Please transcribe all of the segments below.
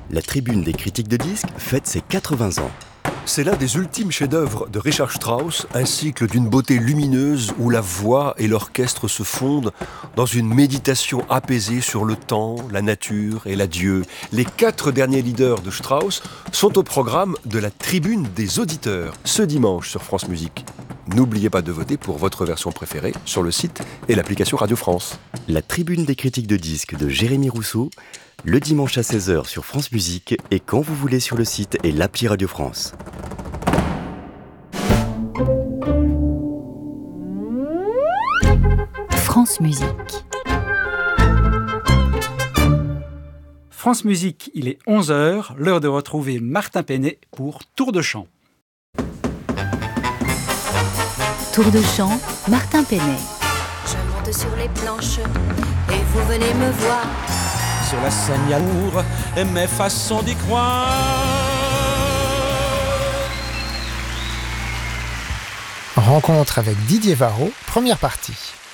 La Tribune des critiques de disques fête ses 80 ans. C'est l'un des ultimes chefs-d'œuvre de Richard Strauss, un cycle d'une beauté lumineuse où la voix et l'orchestre se fondent dans une méditation apaisée sur le temps, la nature et l'adieu. Les 4 derniers leaders de Strauss sont au programme de la Tribune des auditeurs, ce dimanche sur France Musique. N'oubliez pas de voter pour votre version préférée sur le site et l'application Radio France. La Tribune des critiques de disques de Jérémy Rousseau, le dimanche à 16h sur France Musique et quand vous voulez sur le site et l'appli Radio France. France Musique. France Musique, il est 11h, l'heure de retrouver Martin Penet pour Tour de chant. Tour de chant, Martin Penet. Je monte sur les planches et vous venez me voir. Sur la scène l'amour et mes façons d'y croire. Rencontre avec Didier Varro, première partie.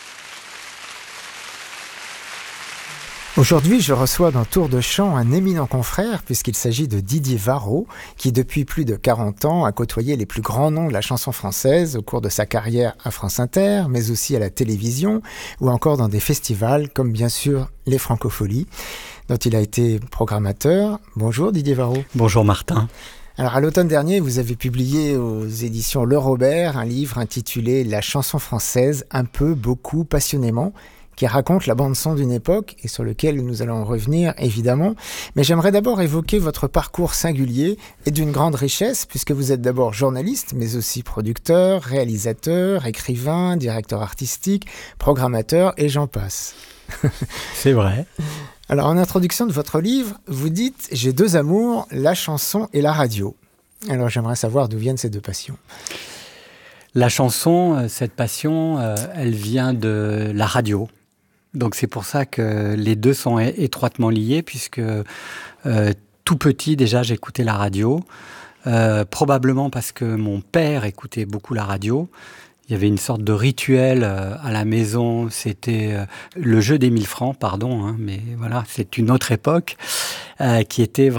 Aujourd'hui, je reçois dans Tour de chant un éminent confrère puisqu'il s'agit de Didier Varro qui depuis plus de 40 ans a côtoyé les plus grands noms de la chanson française au cours de sa carrière à France Inter, mais aussi à la télévision ou encore dans des festivals comme bien sûr les Francopholies dont il a été programmateur. Bonjour Didier Varro. Bonjour Martin. Alors à l'automne dernier, vous avez publié aux éditions Le Robert un livre intitulé « La chanson française, un peu, beaucoup, passionnément » qui raconte la bande-son d'une époque et sur lequel nous allons revenir évidemment. Mais j'aimerais d'abord évoquer votre parcours singulier et d'une grande richesse puisque vous êtes d'abord journaliste mais aussi producteur, réalisateur, écrivain, directeur artistique, programmateur et j'en passe. C'est vrai. Alors en introduction de votre livre, vous dites « J'ai 2 amours, la chanson et la radio ». Alors j'aimerais savoir d'où viennent ces 2 passions. La chanson, cette passion, elle vient de la radio. Donc c'est pour ça que les 2 sont étroitement liés, puisque tout petit déjà j'écoutais la radio, probablement parce que mon père écoutait beaucoup la radio. Il y avait une sorte de rituel à la maison, c'était le jeu des 1000 francs, pardon, hein, mais voilà, c'est une autre époque, qui était